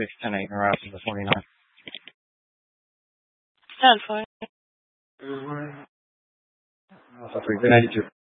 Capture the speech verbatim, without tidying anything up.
six, ten, eight, or after the forty-nine. ten, fine. Alpha three, good ninety-two.